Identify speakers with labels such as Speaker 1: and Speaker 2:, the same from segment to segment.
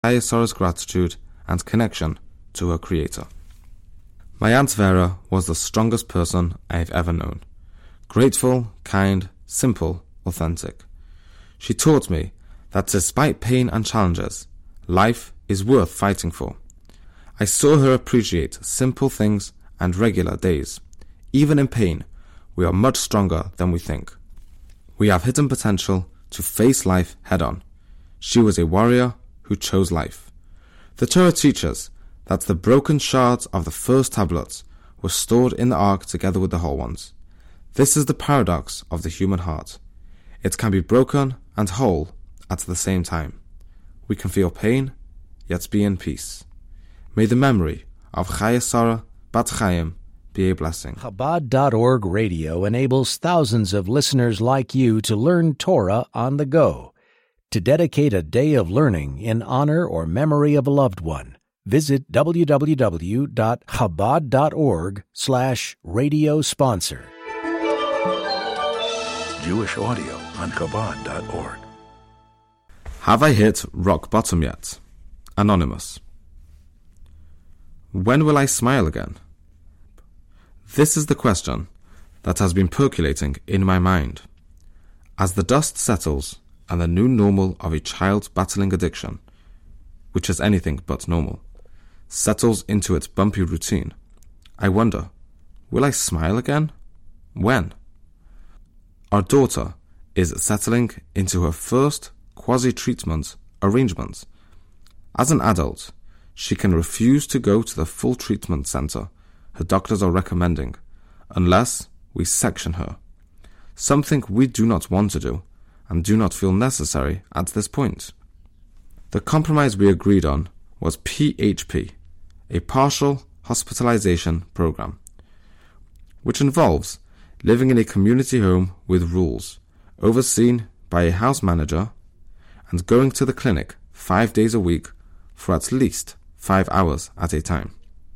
Speaker 1: Chaya Sora's gratitude and connection to her creator. My Aunt Vera was the strongest person I've ever known. Grateful, kind, simple, authentic. She taught me that despite pain and challenges, life is worth fighting for. I saw her appreciate simple things and regular days. Even in pain, we are much stronger than we think. We have hidden potential to face life head-on. She was a warrior who chose life. The Torah teaches that the broken shards of the first tablets were stored in the ark together with the whole ones. This is the paradox of the human heart. It can be broken and whole at the same time. We can feel pain, yet be in peace. May the memory of Chaya Sora Bat Chaim be a blessing.
Speaker 2: Chabad.org radio enables thousands of listeners like you to learn Torah on the go. To dedicate a day of learning in honor or memory of a loved one, visit www.chabad.org/radio sponsor.
Speaker 3: Jewish audio on Chabad.org.
Speaker 1: Have I hit rock bottom yet? Anonymous. When will I smile again? This is the question that has been percolating in my mind. As the dust settles and the new normal of a child battling addiction, which is anything but normal, settles into its bumpy routine, I wonder, will I smile again? When? Our daughter is settling into her first quasi-treatment arrangements. As an adult, she can refuse to go to the full treatment center her doctors are recommending unless we section her, something we do not want to do and do not feel necessary at this point. The compromise we agreed on was PHP, a partial hospitalization program, which involves living in a community home with rules, overseen by a house manager, and going to the clinic 5 days a week for at least 5 hours at a time.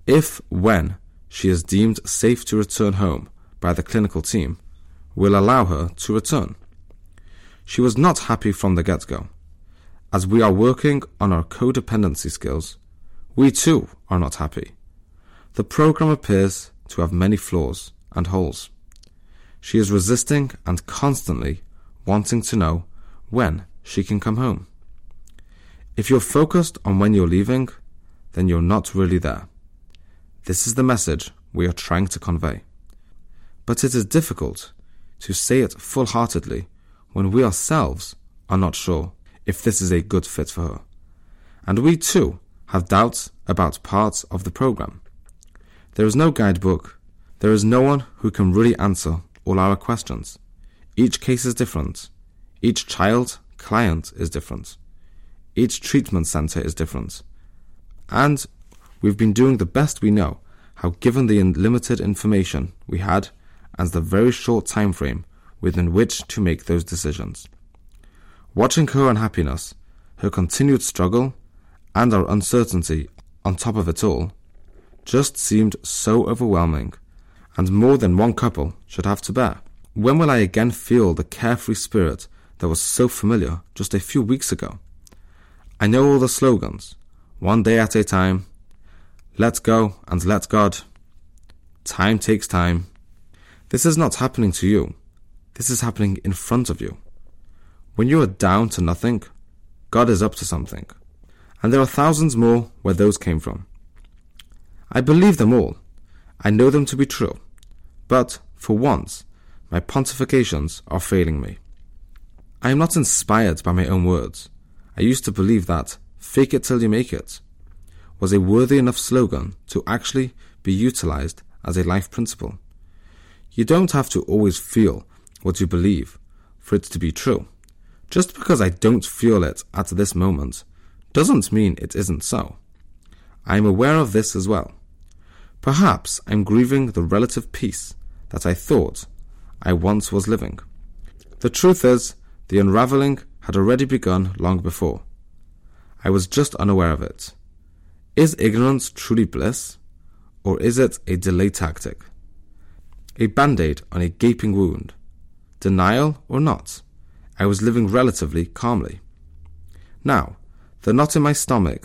Speaker 1: When she is deemed safe to return home by the clinical team, we'll allow her to return. She was not happy from the get-go. As we are working on our codependency skills, we too are not happy. The program appears to have many flaws and holes. She is resisting and constantly wanting to know when she can come home. If you're focused on when you're leaving, then you're not really there. This is the message we are trying to convey. But it is difficult to say it full-heartedly when we ourselves are not sure if this is a good fit for her. And we too have doubts about parts of the program. There is no guidebook. There is no one who can really answer all our questions. Each case is different. Each client is different. Each treatment center is different. And we've been doing the best we know, given the limited information we had and the very short time frame within which to make those decisions. Watching her unhappiness, her continued struggle, and our uncertainty on top of it all, just seemed so overwhelming, and more than one couple should have to bear. When will I again feel the carefree spirit that was so familiar just a few weeks ago? I know all the slogans: one day at a time, let go and let God, time takes time. This is not happening to you. This is happening in front of you. When you are down to nothing, God is up to something. And there are thousands more where those came from. I believe them all. I know them to be true. But, for once, my pontifications are failing me. I am not inspired by my own words. I used to believe that fake it till you make it was a worthy enough slogan to actually be utilized as a life principle. You don't have to always feel what you believe for it to be true. Just because I don't feel it at this moment doesn't mean it isn't so. I am aware of this as well. Perhaps I'm grieving the relative peace that I thought I once was living. The truth is, the unraveling had already begun long before. I was just unaware of it. Is ignorance truly bliss, or is it a delay tactic? A band-aid on a gaping wound? Denial or not, I was living relatively calmly. Now, The knot in my stomach